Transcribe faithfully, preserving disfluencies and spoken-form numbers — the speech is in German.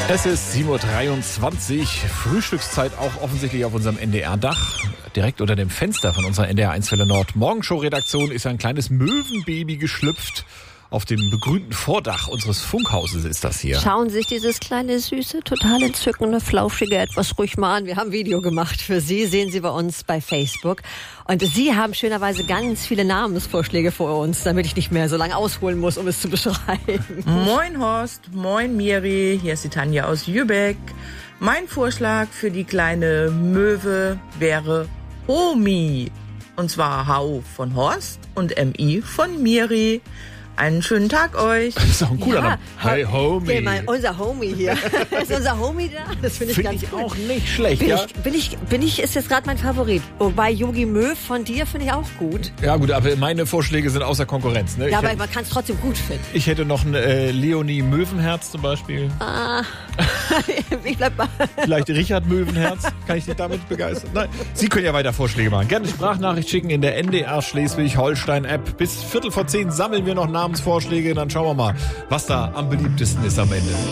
Es ist sieben Uhr dreiundzwanzig, Frühstückszeit auch offensichtlich auf unserem N D R-Dach, direkt unter dem Fenster von unserer N D R eins Welle Nord Morgenshow-Redaktion ist ein kleines Möwenbaby geschlüpft. Auf dem begrünten Vordach unseres Funkhauses ist das hier. Schauen Sie sich dieses kleine, süße, total entzückende, flauschige etwas ruhig mal an. Wir haben ein Video gemacht für Sie, sehen Sie bei uns bei Facebook. Und Sie haben schönerweise ganz viele Namensvorschläge vor uns, damit ich nicht mehr so lange ausholen muss, um es zu beschreiben. Moin Horst, moin Miri, hier ist die Tanja aus Jübeck. Mein Vorschlag für die kleine Möwe wäre Homi. Und zwar H O von Horst und M I von Miri. Einen schönen Tag euch. Das ist auch ein cooler Ja, Name. Hey, Homie. Ja, mein, unser Homie hier. Ist unser Homie da? Das finde ich Finde ganz ich cool. auch nicht schlecht, Bin, ja? ich, bin, ich, bin ich, ist jetzt gerade mein Favorit. Wobei Yogi Möw von dir finde ich auch gut. Ja gut, aber meine Vorschläge sind außer Konkurrenz. Ne? Ja, ich, aber hätte, man kann es trotzdem gut finden. ich hätte noch ein äh, Leonie Möwenherz zum Beispiel. Ah, ich bleib mal. Vielleicht Richard Möwenherz. Kann ich dich damit begeistern? Nein, Sie können ja weiter Vorschläge machen. Gerne Sprachnachricht schicken in der N D R Schleswig-Holstein-App. Bis Viertel vor zehn sammeln wir noch Namensvorschläge. Dann schauen wir mal, was da am beliebtesten ist am Ende.